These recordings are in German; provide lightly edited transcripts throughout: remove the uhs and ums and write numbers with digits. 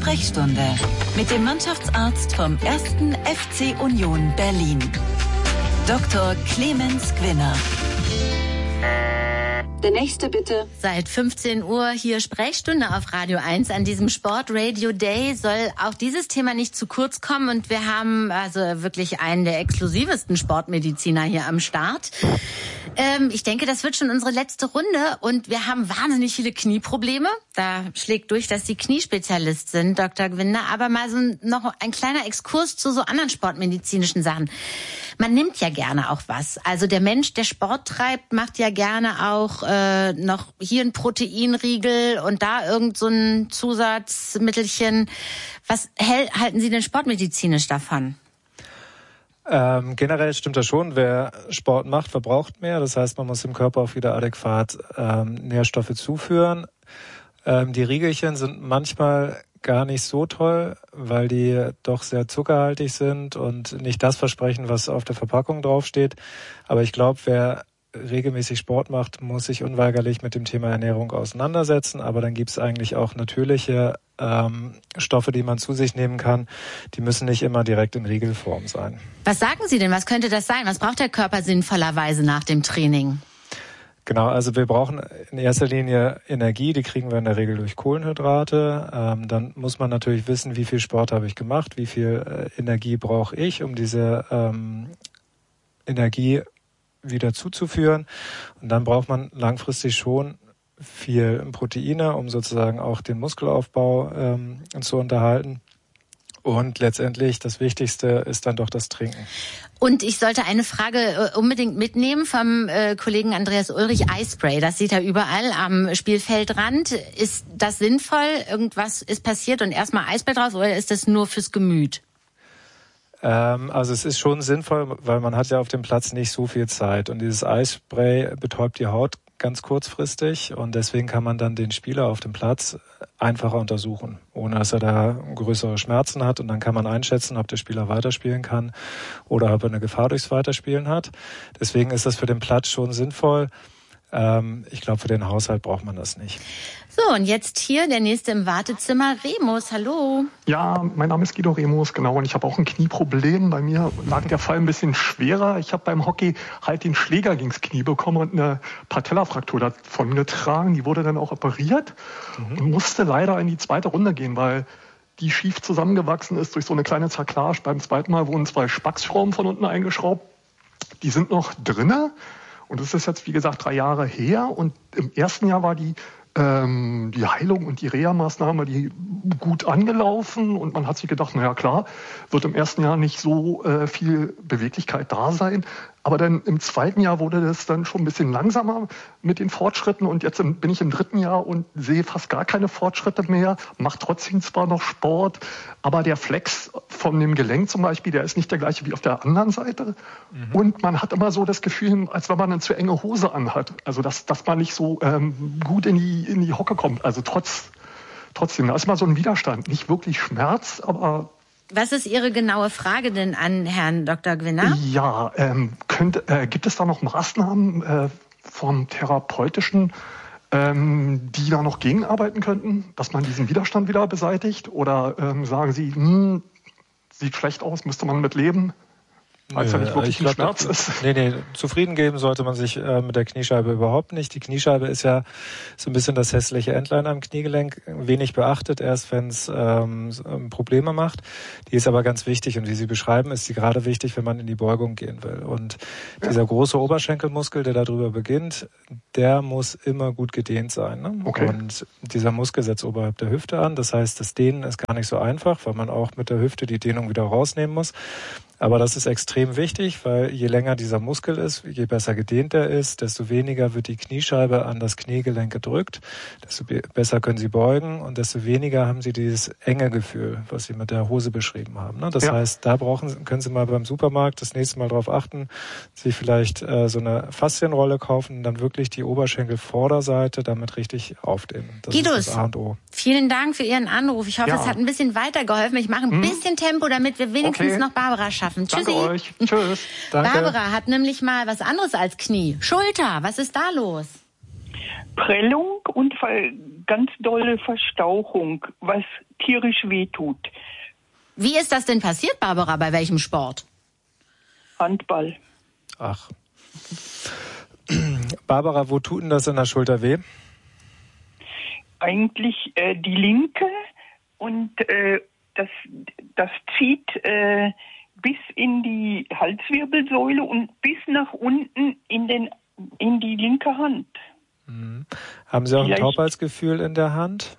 Sprechstunde mit dem Mannschaftsarzt vom 1. FC Union Berlin, Dr. Clemens Gwinner. Der nächste bitte. Seit 15 Uhr hier Sprechstunde auf Radio 1 an diesem Sport Radio Day soll auch dieses Thema nicht zu kurz kommen und wir haben also wirklich einen der exklusivsten Sportmediziner hier am Start. Ich denke, das wird schon unsere letzte Runde und wir haben wahnsinnig viele Knieprobleme. Da schlägt durch, dass Sie Kniespezialist sind, Dr. Gwinner, aber mal so noch ein kleiner Exkurs zu so anderen sportmedizinischen Sachen. Man nimmt ja gerne auch was. Also der Mensch, der Sport treibt, macht ja gerne auch noch hier ein Proteinriegel und da irgend so ein Zusatzmittelchen. Was halten Sie denn sportmedizinisch davon? Generell stimmt das schon. Wer Sport macht, verbraucht mehr. Das heißt, man muss dem Körper auch wieder adäquat Nährstoffe zuführen. Die Riegelchen sind manchmal gar nicht so toll, weil die doch sehr zuckerhaltig sind und nicht das versprechen, was auf der Verpackung draufsteht. Aber ich glaube, wer regelmäßig Sport macht, muss sich unweigerlich mit dem Thema Ernährung auseinandersetzen. Aber dann gibt es eigentlich auch natürliche Stoffe, die man zu sich nehmen kann. Die müssen nicht immer direkt in Riegelform sein. Was sagen Sie denn? Was könnte das sein? Was braucht der Körper sinnvollerweise nach dem Training? Genau, also wir brauchen in erster Linie Energie, die kriegen wir in der Regel durch Kohlenhydrate. Dann muss man natürlich wissen, wie viel Sport habe ich gemacht, wie viel Energie brauche ich, um diese Energie wieder zuzuführen. Und dann braucht man langfristig schon viel Proteine, um sozusagen auch den Muskelaufbau zu unterhalten. Und letztendlich das Wichtigste ist dann doch das Trinken. Und ich sollte eine Frage unbedingt mitnehmen vom Kollegen Andreas Ulrich. Eispray, das sieht er überall am Spielfeldrand. Ist das sinnvoll? Irgendwas ist passiert und erstmal Eispray drauf oder ist das nur fürs Gemüt? Also es ist schon sinnvoll, weil man hat ja auf dem Platz nicht so viel Zeit. Und dieses Eispray betäubt die Haut ganz kurzfristig und deswegen kann man dann den Spieler auf dem Platz einfacher untersuchen, ohne dass er da größere Schmerzen hat und dann kann man einschätzen, ob der Spieler weiterspielen kann oder ob er eine Gefahr durchs Weiterspielen hat. Deswegen ist das für den Platz schon sinnvoll. Ich glaube, für den Haushalt braucht man das nicht. So, und jetzt hier der Nächste im Wartezimmer, Remus, hallo. Ja, mein Name ist Guido Remus, genau, und ich habe auch ein Knieproblem. Bei mir lag der Fall ein bisschen schwerer. Ich habe beim Hockey halt den Schläger gegens Knie bekommen und eine Patellafraktur davon getragen. Die wurde dann auch operiert und musste leider in die zweite Runde gehen, weil die schief zusammengewachsen ist durch so eine kleine Zerklage. Beim zweiten Mal wurden 2 Spaxschrauben von unten eingeschraubt. Die sind noch drinne. Und das ist jetzt, wie gesagt, 3 Jahre her. Und im ersten Jahr war die Heilung und die Reha-Maßnahme, die gut angelaufen. Und man hat sich gedacht, naja klar, wird im ersten Jahr nicht so viel Beweglichkeit da sein. Aber dann im zweiten Jahr wurde das dann schon ein bisschen langsamer mit den Fortschritten. Und jetzt bin ich im 3. Jahr und sehe fast gar keine Fortschritte mehr. Mache trotzdem zwar noch Sport, aber der Flex von dem Gelenk zum Beispiel, der ist nicht der gleiche wie auf der anderen Seite. Und man hat immer so das Gefühl, als wenn man eine zu enge Hose anhat. Also dass man nicht so gut in die Hocke kommt. Also trotzdem, da ist mal so ein Widerstand. Nicht wirklich Schmerz, aber... Was ist Ihre genaue Frage denn an Herrn Dr. Gwinner? Ja, gibt es da noch Maßnahmen vom Therapeutischen, die da noch gegenarbeiten könnten, dass man diesen Widerstand wieder beseitigt? Oder sagen Sie, sieht schlecht aus, müsste man mit leben? Weil es ja nicht wirklich ein Schmerz ist. Nee, zufrieden geben sollte man sich mit der Kniescheibe überhaupt nicht. Die Kniescheibe ist ja so ein bisschen das hässliche Entlein am Kniegelenk, wenig beachtet, erst wenn es Probleme macht. Die ist aber ganz wichtig und wie Sie beschreiben, ist sie gerade wichtig, wenn man in die Beugung gehen will. Und dieser große Oberschenkelmuskel, der darüber beginnt, der muss immer gut gedehnt sein. Ne? Okay. Und dieser Muskel setzt oberhalb der Hüfte an. Das heißt, das Dehnen ist gar nicht so einfach, weil man auch mit der Hüfte die Dehnung wieder rausnehmen muss. Aber das ist extrem wichtig, weil je länger dieser Muskel ist, je besser gedehnt er ist, desto weniger wird die Kniescheibe an das Kniegelenk gedrückt, desto besser können Sie beugen und desto weniger haben Sie dieses enge Gefühl, was Sie mit der Hose beschrieben haben. Das heißt, da können Sie mal beim Supermarkt das nächste Mal drauf achten, sich vielleicht so eine Faszienrolle kaufen und dann wirklich die Oberschenkelvorderseite damit richtig aufdehnen. Das Guido, ist das A und O. Vielen Dank für Ihren Anruf. Ich hoffe, es hat ein bisschen weitergeholfen. Ich mache ein bisschen Tempo, damit wir wenigstens noch Barbara schaffen. Tschüssi. Danke euch. Tschüss. Danke. Barbara hat nämlich mal was anderes als Knie. Schulter, was ist da los? Prellung und ganz dolle Verstauchung, was tierisch wehtut. Wie ist das denn passiert, Barbara? Bei welchem Sport? Handball. Ach. Barbara, wo tut denn das in der Schulter weh? Eigentlich die linke und das zieht bis in die Halswirbelsäule und bis nach unten in die linke Hand. Mhm. Haben Sie auch ein Taubheitsgefühl in der Hand?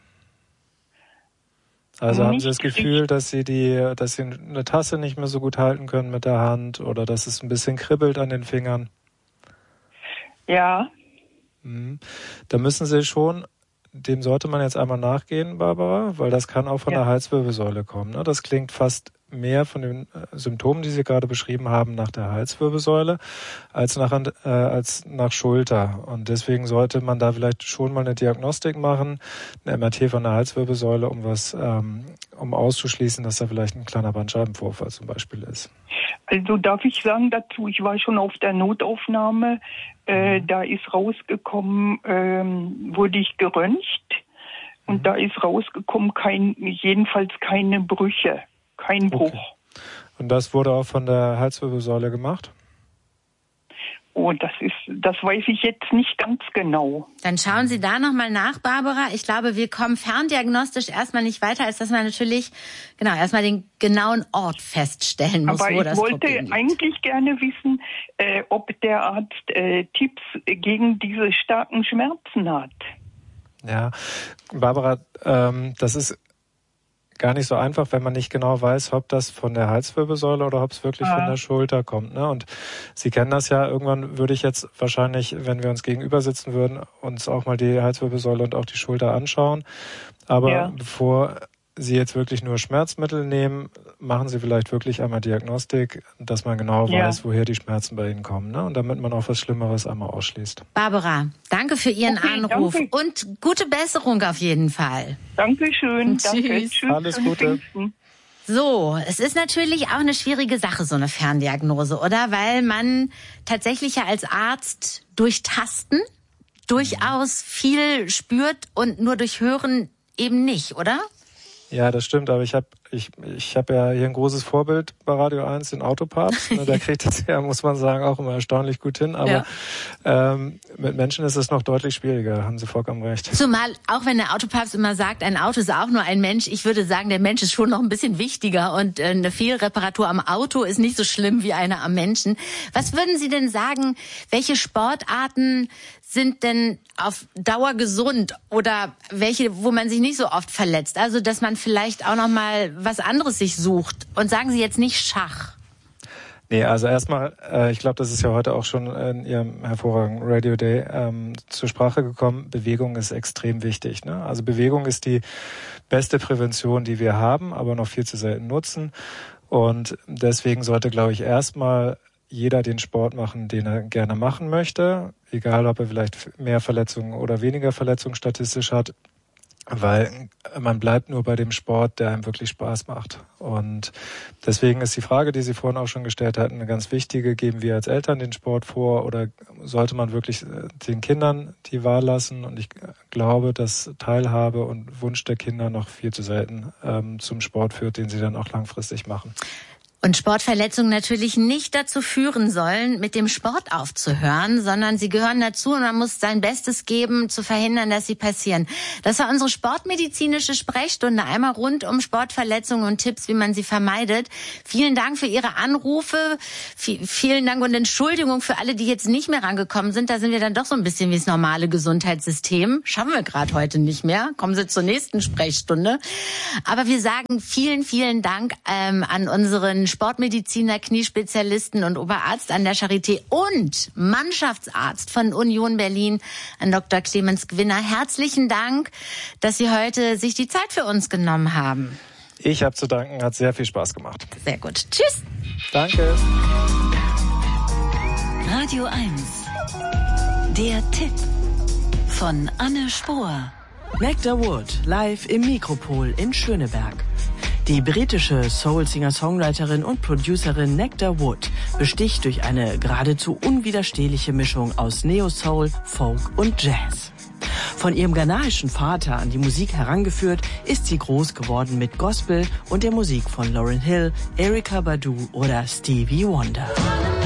Also haben Sie das Gefühl, dass Sie eine Tasse nicht mehr so gut halten können mit der Hand oder dass es ein bisschen kribbelt an den Fingern? Ja. Mhm. Da müssen Sie schon, dem sollte man jetzt einmal nachgehen, Barbara, weil das kann auch von der Halswirbelsäule kommen. Ne? Das klingt fast mehr von den Symptomen, die Sie gerade beschrieben haben, nach der Halswirbelsäule als nach Schulter. Und deswegen sollte man da vielleicht schon mal eine Diagnostik machen, eine MRT von der Halswirbelsäule, um auszuschließen, dass da vielleicht ein kleiner Bandscheibenvorfall zum Beispiel ist. Also darf ich sagen dazu, ich war schon auf der Notaufnahme, da ist rausgekommen, wurde ich geröntgt und da ist rausgekommen, jedenfalls keine Brüche, kein Bruch. Okay. Und das wurde auch von der Halswirbelsäule gemacht? Oh, das weiß ich jetzt nicht ganz genau. Dann schauen Sie da nochmal nach, Barbara. Ich glaube, wir kommen ferndiagnostisch erstmal nicht weiter, als dass man natürlich erstmal den genauen Ort feststellen muss, wo das Problem liegt. Aber ich wollte eigentlich gerne wissen, ob der Arzt Tipps gegen diese starken Schmerzen hat. Ja, Barbara, das ist gar nicht so einfach, wenn man nicht genau weiß, ob das von der Halswirbelsäule oder ob es wirklich von der Schulter kommt. Ne? Und Sie kennen das ja, irgendwann würde ich jetzt wahrscheinlich, wenn wir uns gegenüber sitzen würden, uns auch mal die Halswirbelsäule und auch die Schulter anschauen. Aber bevor Sie jetzt wirklich nur Schmerzmittel nehmen, machen Sie vielleicht wirklich einmal Diagnostik, dass man genau weiß, woher die Schmerzen bei Ihnen kommen. Ne? Und damit man auch was Schlimmeres einmal ausschließt. Barbara, danke für Ihren Anruf und gute Besserung auf jeden Fall. Dankeschön. Tschüss. Tschüss. Alles Gute. So, es ist natürlich auch eine schwierige Sache, so eine Ferndiagnose, oder? Weil man tatsächlich ja als Arzt durch Tasten durchaus viel spürt und nur durch Hören eben nicht, oder? Ja, das stimmt, aber ich hab ja hier ein großes Vorbild bei Radio 1, den Autopapst. Der kriegt das ja, muss man sagen, auch immer erstaunlich gut hin. Aber mit Menschen ist es noch deutlich schwieriger, haben Sie vollkommen recht. Zumal, auch wenn der Autopapst immer sagt, ein Auto ist auch nur ein Mensch, ich würde sagen, der Mensch ist schon noch ein bisschen wichtiger und eine Fehlreparatur am Auto ist nicht so schlimm wie eine am Menschen. Was würden Sie denn sagen, welche Sportarten sind denn auf Dauer gesund oder welche, wo man sich nicht so oft verletzt? Also, dass man vielleicht auch noch mal was anderes sich sucht. Und sagen Sie jetzt nicht Schach. Nee, also erstmal, ich glaube, das ist ja heute auch schon in Ihrem hervorragenden Radio Day zur Sprache gekommen. Bewegung ist extrem wichtig. Ne? Also Bewegung ist die beste Prävention, die wir haben, aber noch viel zu selten nutzen. Und deswegen sollte, glaube ich, erstmal jeder den Sport machen, den er gerne machen möchte, egal ob er vielleicht mehr Verletzungen oder weniger Verletzungen statistisch hat, weil man bleibt nur bei dem Sport, der einem wirklich Spaß macht. Und deswegen ist die Frage, die Sie vorhin auch schon gestellt hatten, eine ganz wichtige. Geben wir als Eltern den Sport vor oder sollte man wirklich den Kindern die Wahl lassen? Und ich glaube, dass Teilhabe und Wunsch der Kinder noch viel zu selten zum Sport führt, den sie dann auch langfristig machen. Und Sportverletzungen natürlich nicht dazu führen sollen, mit dem Sport aufzuhören, sondern sie gehören dazu und man muss sein Bestes geben, zu verhindern, dass sie passieren. Das war unsere sportmedizinische Sprechstunde, einmal rund um Sportverletzungen und Tipps, wie man sie vermeidet. Vielen Dank für Ihre Anrufe, vielen Dank und Entschuldigung für alle, die jetzt nicht mehr rangekommen sind. Da sind wir dann doch so ein bisschen wie das normale Gesundheitssystem. Schaffen wir gerade heute nicht mehr. Kommen Sie zur nächsten Sprechstunde. Aber wir sagen vielen, vielen Dank an unseren Sportmediziner, Kniespezialisten und Oberarzt an der Charité und Mannschaftsarzt von Union Berlin, an Dr. Clemens Gwinner. Herzlichen Dank, dass Sie heute sich die Zeit für uns genommen haben. Ich habe zu danken, hat sehr viel Spaß gemacht. Sehr gut. Tschüss. Danke. Radio 1. Der Tipp von Anne Spohr. Nectar Wood live im Mikropol in Schöneberg. Die britische Soul-Singer-Songwriterin und Producerin Nectar Wood besticht durch eine geradezu unwiderstehliche Mischung aus Neo-Soul, Folk und Jazz. Von ihrem ghanaischen Vater an die Musik herangeführt, ist sie groß geworden mit Gospel und der Musik von Lauryn Hill, Erykah Badu oder Stevie Wonder.